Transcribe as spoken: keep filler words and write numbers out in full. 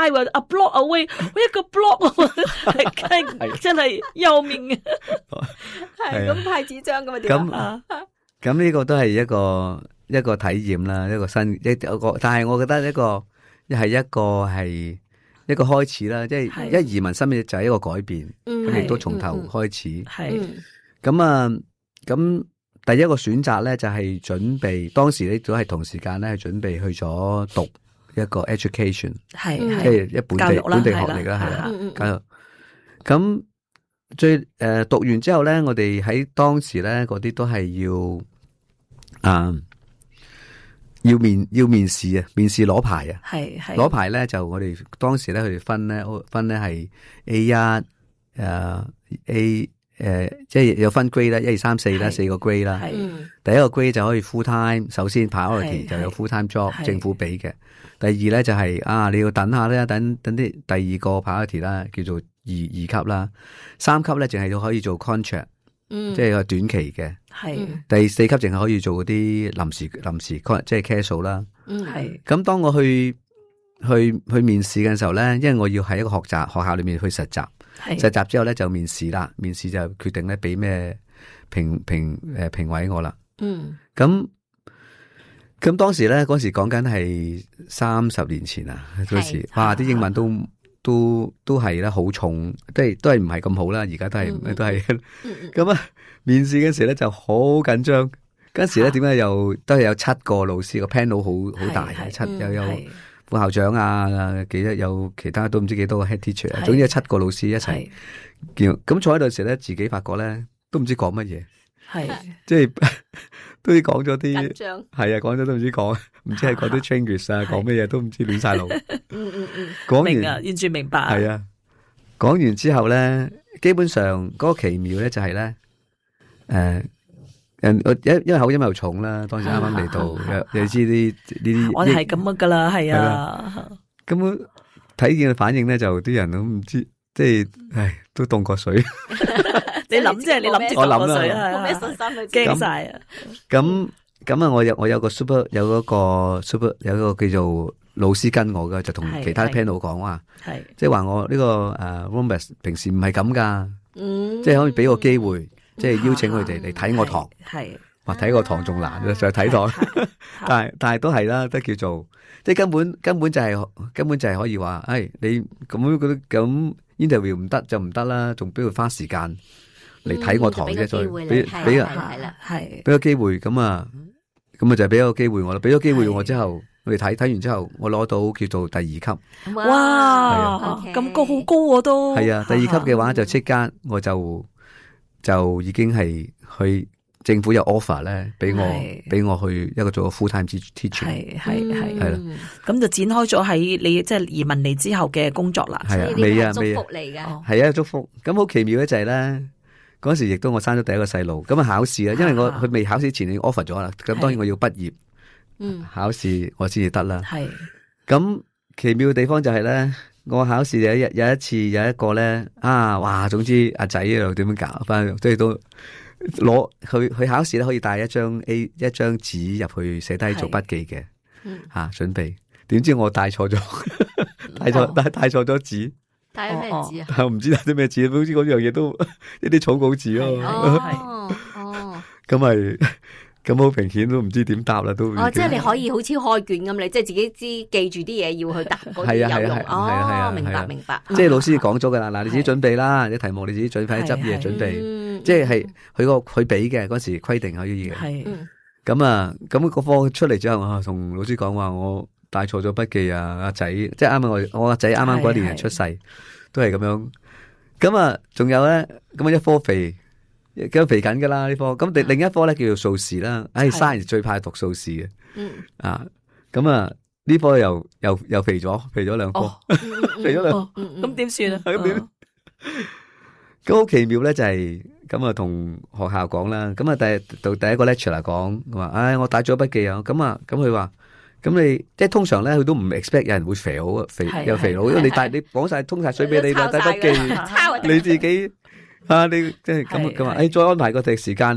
快喎，a block away，我一個 block 係真係要命嘅。 係咁派紙張咁啊？點啊？ 咁呢個都係一個一個體驗啦，一個新一個，但係我覺得一個係一個係一個開始啦，即係一移民心理就係一個改變，咁亦都從頭開始。 係咁啊，咁第一個選擇咧就係準備，當時咧都係同時間咧係準備去咗讀一個 education， 係即係一本地本地學歷啦，係啦，教育。咁最誒讀完之後咧，我哋喺當時咧嗰啲都係要啊。要面要面試啊，面試攞牌啊， 係係攞牌咧就我哋當時咧佢哋分咧分咧係 A 一誒 A 誒即係有分 grade 啦，一二三四啦，四個 grade 啦。第一個 grade 就可以 full time， 首先 priority 就有 full time job， 政府俾嘅。第二咧就係、是、啊你要等下咧，等等啲第二個 priority 啦，叫做二二級啦，三級咧淨係可以做 contract。嗯，即係個短期嘅，係第四級淨係可以做嗰啲臨時臨時即係 casual 啦。嗯，係。咁當我去去去面試嘅時候咧，因為我要喺一個學習學校裏面去實習，實習之後咧就面試啦，面試就決定咧俾咩評評誒評委我啦。嗯，咁咁當時咧嗰時講緊係三十年前啊，嗰時哇啲英文都。都都係啦，好重，都係都係唔係咁好啦。而家都係、嗯、都係咁啊！面試嗰時咧就好緊張，嗰時咧點解又都係有七個老師，個 panel 好好大嘅，七又有副校長啊，幾多有其他都唔知幾多個 head teacher， 總之有七個老師一齊叫。咁坐喺度時咧，自己發覺咧都唔知講乜嘢，係即係都要講咗啲緊張，係啊，講咗都唔知講。唔知係講啲 Chinglish 啊，講咩嘢都唔知亂晒路。嗯嗯嗯，講完明啊，完全明白。 係啊，講完之後咧，基本上嗰個奇妙咧就係、是、咧，誒、呃，人因因為口音又重啦，當時啱啱嚟到，你知啲呢啲， 我哋係咁噶啦，係啊。 咁我睇見嘅反應咧，就啲人都唔知，即係，唉，都凍過水。 你諗即係你諗住凍過水啊？冇咩信心去驚晒啊！ 咁。咁啊，我有我有個 super 有嗰個 super 有一個叫做老師跟我嘅，就同其他 panel 講話，係即係話我呢、這個誒 Rombus 平時唔係咁噶，嗯，即係可以俾個機會，嗯、即係邀請佢哋嚟睇我堂，係話睇個堂仲難，就係睇堂，但係但係都係啦，都叫做即係根本根本就係、是、根本就係可以話，誒、哎、你咁嗰咁 interview 唔得就唔得啦，仲俾佢花時間嚟睇我堂啫，再俾俾啊係啦，係俾個機會咁啊。咁啊就俾個機會我啦，俾咗機會我之後，我哋睇睇完之後，我攞到叫做第二級。 哇，咁高好高我都。係啊， 第二級嘅話就即刻我就就已經係去政府有 offer 咧，俾我俾我去一個做個 full time teacher。係係係係啦， 咁就展開咗喺你即係移民嚟之後嘅工作啦。 係啊，未啊未啊， 祝福嚟嘅。 係啊，祝福。咁好奇妙咧就係咧。嗰時亦都我生咗第一個細路，咁啊考試啊，因為我佢未考試前已經 offer 咗啦，咁當然我要畢業，嗯，考試我先至得啦。係，咁奇妙嘅地方就係咧，我考試有一有一次有一個咧，啊，哇，總之阿仔又點樣搞翻，即係都攞去去考試咧，可以帶一張 A 一張紙入去寫低做筆記嘅，吓、啊、準備，點知我帶錯咗，帶錯帶帶錯咗紙。 帶咗咩紙啊？ 我唔知帶啲咩紙，好似嗰樣嘢都一啲草稿紙咯。 哦哦， 咁咪咁好明顯都唔知點答啦，都哦，即係你可以好似開卷咁，你即係自己知記住啲嘢要去答嗰啲有用。哦，明白明白。 即係老師講咗噶啦，嗱，你自己準備啦，啲題目你自己準備，執嘢準備。即係係佢個佢俾嘅嗰時規定可以嘅。係。咁啊，咁嗰科出嚟之後，我同老師講話我。帶錯咗筆記啊！阿仔，即係啱啱我我阿仔啱啱嗰一年出世，都係咁樣。咁啊，仲有咧，咁啊一科肥，咁肥緊噶啦呢科。咁另另一科咧叫做數士啦。唉，science最怕讀數士嘅。嗯。啊，咁啊呢科又又又肥咗，肥咗兩科，肥咗兩。 咁點算啊？ 咁點？咁好奇妙咧，就係咁啊，同學校講啦。咁啊，第到第一個 lecturer 講，話唉，我帶咗筆記啊。咁啊，咁佢話。咁你即係通常咧，佢都唔 expect 有人會肥好肥又肥佬，因為你帶你講晒通晒水俾你啦，帶筆記，你自己啊，你即係咁咁話，誒，再安排個第時間。